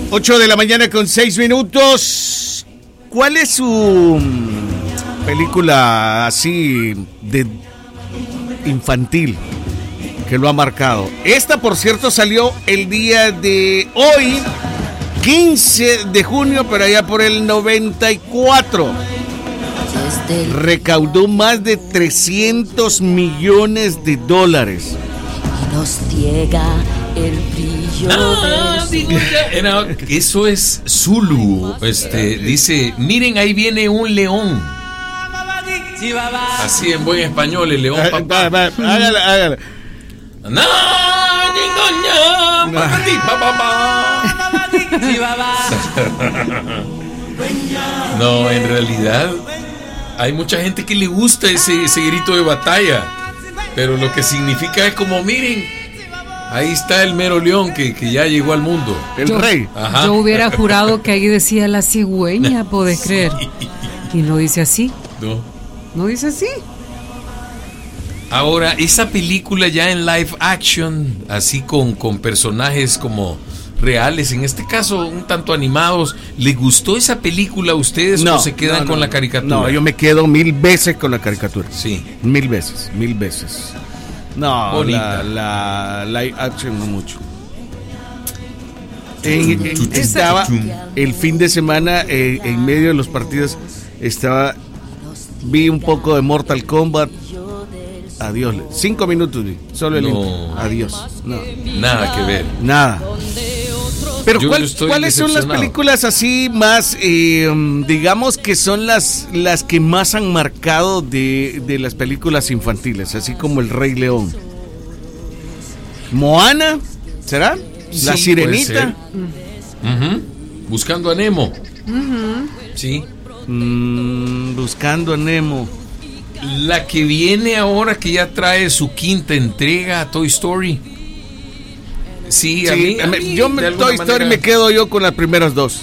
8 de la mañana con 6 minutos. ¿Cuál es su película así de infantil que lo ha marcado? Esta, por cierto, salió el día de hoy, 15 de junio, pero allá por el 94. Recaudó más de $300 millones. Y nos ciega el brillo Eso es Zulu. Dice, miren, ahí viene un león. Así en buen español, el león, papá. Hágale. No, en realidad hay mucha gente que le gusta ese grito de batalla, pero lo que significa es como, miren, ahí está el mero león que ya llegó al mundo. El rey. Ajá. Yo hubiera jurado que ahí decía la cigüeña, ¿podés creer? Y no dice así. No dice así. Ahora, esa película ya en live action, así con personajes como reales, en este caso un tanto animados, ¿les gustó esa película a ustedes o se quedan con la caricatura? No, yo me quedo 1000 veces con la caricatura. Sí. 1000 veces. No, bonita. La live action no mucho. Estaba el fin de semana en medio de los partidos, vi un poco de Mortal Kombat. Adiós, 5 minutos vi, solo el intro. Adiós. No. Nada que ver. Nada. Pero ¿cuáles son las películas así más, digamos que son las que más han marcado de las películas infantiles, así como El Rey León? ¿Moana? ¿Será? Sí, ¿La Sirenita? Buscando a Nemo. Sí. Buscando a Nemo. La que viene ahora, que ya trae su quinta entrega, Toy Story. Sí, a mí Toy Story me quedo yo con las primeras dos.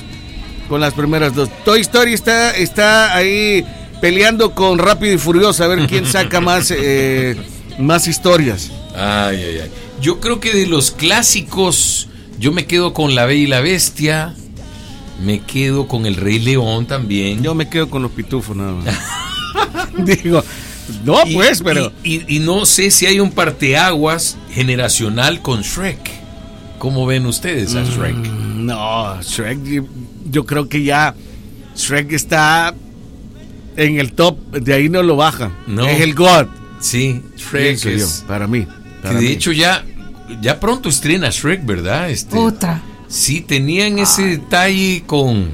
Toy Story está ahí peleando con Rápido y Furioso a ver quién saca más historias. Ay. Yo creo que de los clásicos, yo me quedo con La Bella y la Bestia. Me quedo con El Rey León también. Yo me quedo con los pitufos nada más. Digo, no, pero. Y no sé si hay un parteaguas generacional con Shrek. ¿Cómo ven ustedes a Shrek? No, Shrek, yo creo que ya Shrek está en el top, de ahí no lo baja. No. Es el God. Sí, Shrek es. Para mí. De hecho, ya pronto estrena Shrek, ¿verdad? Otra. Sí, tenían ese detalle con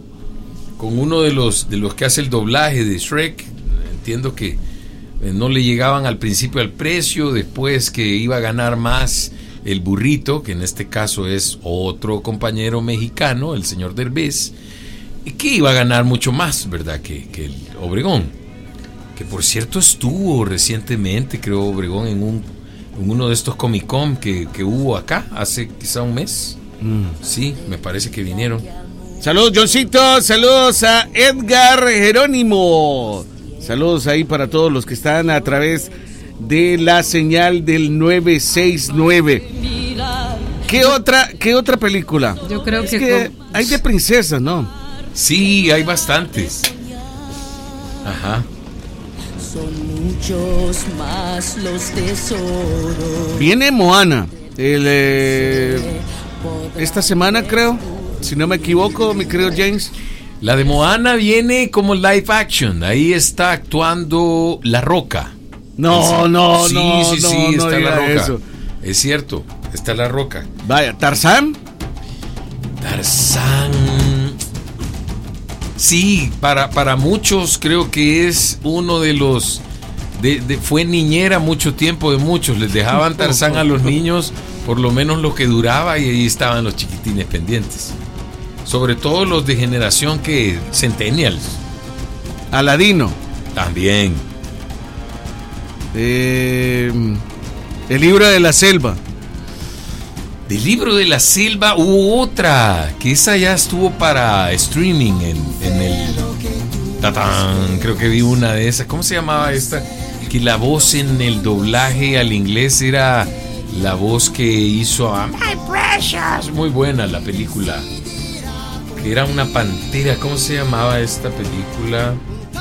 uno de los que hace el doblaje de Shrek. Entiendo que no le llegaban al principio al precio, después que iba a ganar más el burrito, que en este caso es otro compañero mexicano, el señor Derbez, y que iba a ganar mucho más, ¿verdad? Que el Obregón, que por cierto estuvo recientemente, creo, Obregón en uno de estos Comic Con que hubo acá hace quizá un mes. Sí, me parece que vinieron. Saludos, Johncito, saludos a Edgar Jerónimo. Saludos ahí para todos los que están a través de la señal del 969. ¿Qué otra película? Yo creo es que hay de princesas, ¿no? Sí, hay bastantes. Ajá. Son muchos más los tesoros. Viene Moana esta semana, creo, si no me equivoco, mi querido James. La de Moana viene como live action. Ahí está actuando La Roca. No, sí, está La Roca. Eso. Es cierto, está La Roca. Vaya, ¿Tarzán? Sí, para muchos creo que es uno de los... fue niñera mucho tiempo de muchos. Les dejaban Tarzán a los niños, por lo menos lo que duraba, y ahí estaban los chiquitines pendientes. Sobre todo los de generación centennials. Aladino. También. El libro de la selva. Del libro de la selva hubo otra, que esa ya estuvo para streaming en el... ¡Tatán! Creo que vi una de esas. ¿Cómo se llamaba esta? Que la voz en el doblaje al inglés era la voz que hizo a My Precious. Muy buena la película. era una pantera. ¿Cómo se llamaba esta película?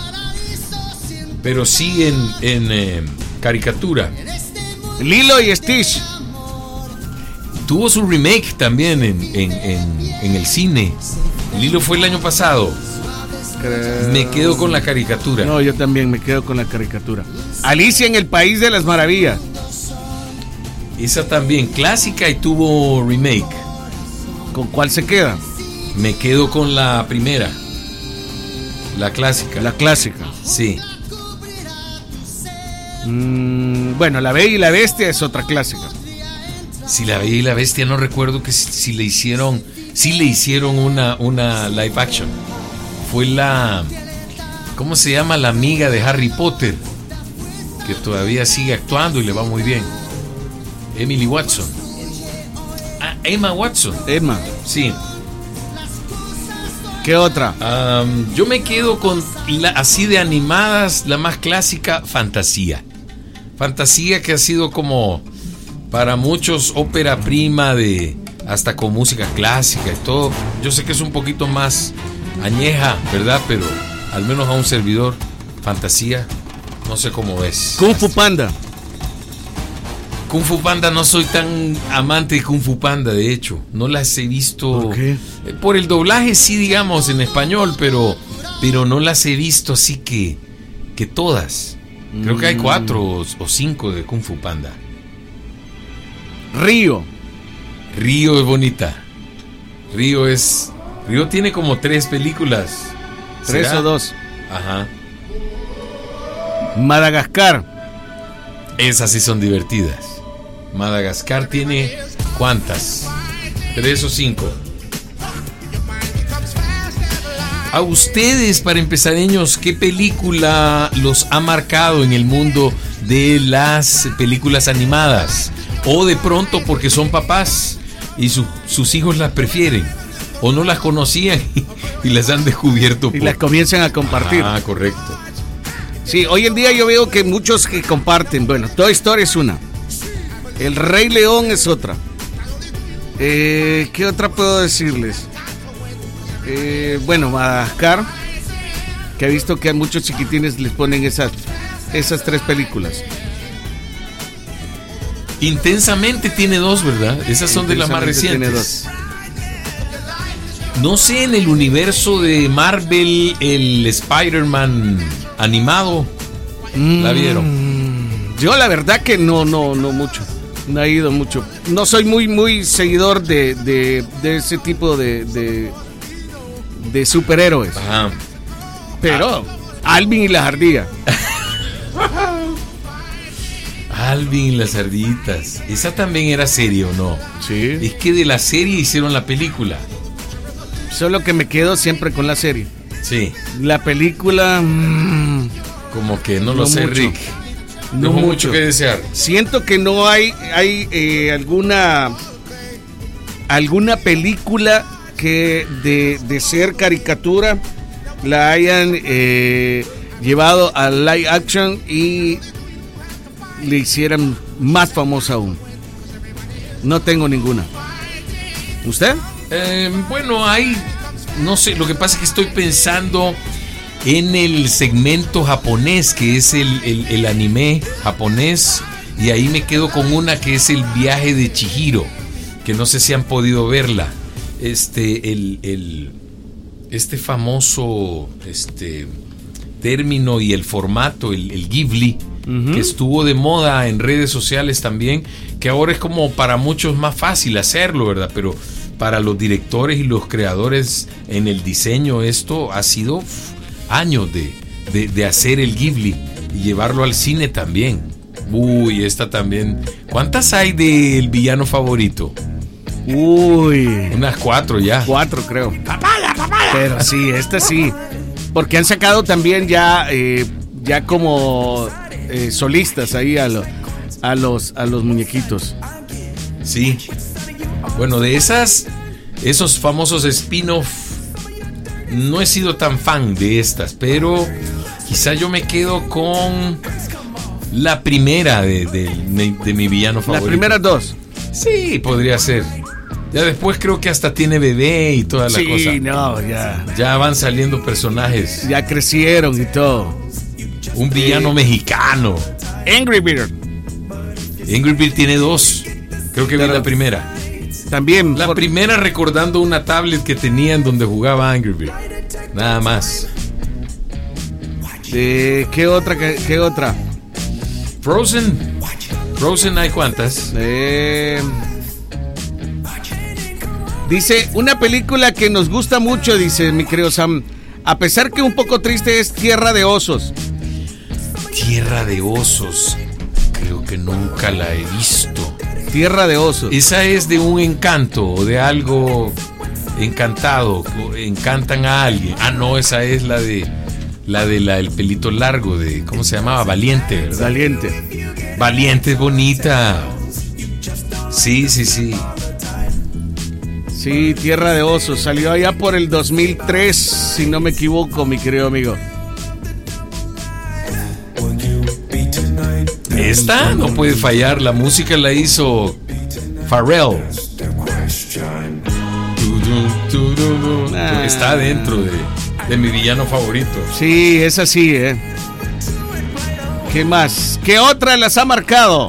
Pero sí en caricatura. Lilo y Stitch. Tuvo su remake también en el cine. Lilo fue el año pasado. Me quedo con la caricatura. No, yo también me quedo con la caricatura. Alicia en el País de las Maravillas. Esa también clásica y tuvo remake. ¿Con cuál se queda? Me quedo con la primera. La clásica. La clásica. Sí. Bueno, La Bella y la Bestia es otra clásica. Si La Bella y la Bestia, no recuerdo que si le hicieron una live action. Fue la, ¿cómo se llama? La amiga de Harry Potter, que todavía sigue actuando y le va muy bien. Emily Watson. Emma Watson. Emma. Sí. ¿Qué otra? Yo me quedo con así de animadas, la más clásica, Fantasía. Fantasía, que ha sido como para muchos ópera prima, de hasta con música clásica y todo. Yo sé que es un poquito más añeja, ¿verdad? Pero al menos a un servidor, Fantasía, no sé cómo ves. Kung Fu Panda. Kung Fu Panda, no soy tan amante de Kung Fu Panda, de hecho. No las he visto. ¿Por qué? Por el doblaje sí, digamos, en español, pero no las he visto así que todas. Creo que hay 4 o 5 de Kung Fu Panda. Río. Río es bonita. Río tiene como 3 películas. 3 ¿será? o 2. Ajá. Madagascar. Esas sí son divertidas. Madagascar tiene ¿cuántas? 3 o 5. A ustedes, para empezareños, ¿qué película los ha marcado en el mundo de las películas animadas? O de pronto porque son papás y sus hijos las prefieren, o no las conocían y las han descubierto. Y las comienzan a compartir. Ah, correcto. Sí, hoy en día yo veo que muchos que comparten. Bueno, Toy Story es una. El Rey León es otra. ¿Qué otra puedo decirles? Bueno, Madagascar, que he visto que a muchos chiquitines les ponen esas 3 películas. Intensamente tiene 2, ¿verdad? Esas son de las más recientes. Tiene 2. No sé, en el universo de Marvel, el Spider-Man animado, ¿la vieron? Yo la verdad que no mucho. No he ido mucho. No soy muy seguidor de ese tipo de superhéroes. Ajá. Pero Alvin y las ardillas. Alvin y las ardillitas. ¿Esa también era serie o no? Sí. Es que de la serie hicieron la película. Solo que me quedo siempre con la serie. Sí. La película... como que no lo sé, mucho. Rick. No Dejo mucho mucho que desear. Siento que no hay alguna película que de ser caricatura la hayan llevado a live action y le hicieran más famosa aún. No tengo ninguna. ¿Usted? Bueno, hay, no sé, lo que pasa es que estoy pensando en el segmento japonés, que es el anime japonés, y ahí me quedo con una que es El viaje de Chihiro, que no sé si han podido verla. Este famoso término y el formato, el Ghibli, que estuvo de moda en redes sociales también, que ahora es como para muchos más fácil hacerlo, ¿verdad? Pero para los directores y los creadores en el diseño, esto ha sido años de hacer el Ghibli y llevarlo al cine también. Uy, esta también. ¿Cuántas hay del villano favorito? Uy, unas 4 ya. 4 creo. Papaya. Pero sí, esta sí. Porque han sacado también ya como solistas ahí a los muñequitos. Sí. Bueno, de esos famosos spin-off, no he sido tan fan de estas, pero quizá yo me quedo con la primera de mi villano favorito. Las primeras 2. Sí, podría ser. Ya después creo que hasta tiene bebé y toda la cosa. Sí, no, ya. Ya van saliendo personajes. Ya crecieron y todo. Un villano mexicano. Angry Bird. Angry Bird tiene 2. Creo que vi la primera. También. La primera recordando una tablet que tenía en donde jugaba Angry Bird. Nada más. ¿Qué otra? Frozen. Frozen hay cuántas. Dice, una película que nos gusta mucho, dice mi querido Sam. A pesar que un poco triste, es Tierra de Osos. Tierra de Osos. Creo que nunca la he visto. Tierra de Osos. Esa es de un encanto o de algo encantado. Encantan a alguien. Ah, no, esa es la de el pelito largo de, ¿cómo se llamaba? Valiente, ¿verdad? Valiente es bonita. Sí. Sí, Tierra de Osos. Salió allá por el 2003, si no me equivoco, mi querido amigo. Esta no puede fallar. La música la hizo Pharrell. Está dentro de mi villano favorito. Sí, es así, ¿Qué más? ¿Qué otra las ha marcado?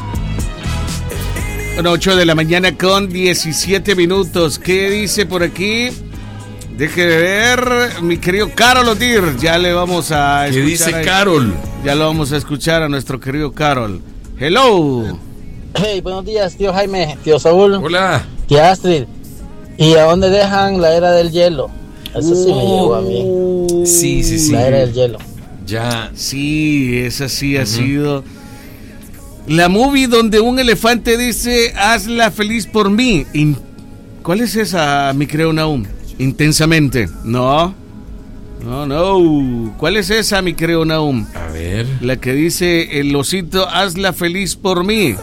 Bueno, 8 de la mañana con 17 minutos. ¿Qué dice por aquí? Deje de ver, mi querido Carol Odir. Ya le vamos a escuchar. ¿Qué dice Carol? Ya lo vamos a escuchar a nuestro querido Carol. Hello. Hey, buenos días, tío Jaime, tío Saúl. Hola. Tía Astrid. ¿Y a dónde dejan la era del hielo? Eso sí me llegó a mí. Sí. La era del hielo. Ya. Sí, esa sí ha sido la movie donde un elefante dice, hazla feliz por mí. ¿Cuál es esa, mi querido Naum? Intensamente. No. ¿Cuál es esa, mi querido Naum? A ver. La que dice el osito, hazla feliz por mí.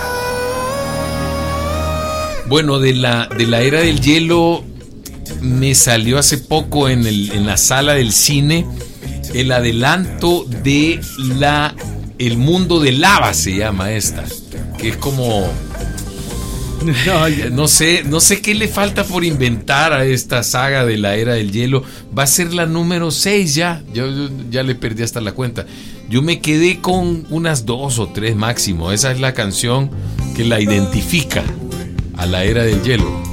Bueno, de la era del hielo me salió hace poco en la sala del cine el adelanto de El mundo de lava, se llama esta, que es como no sé qué le falta por inventar a esta saga de la era del hielo. Va a ser la número 6 ya. Yo ya le perdí hasta la cuenta. Yo me quedé con unas 2 o 3 máximo. Esa es la canción que la identifica a la era del hielo.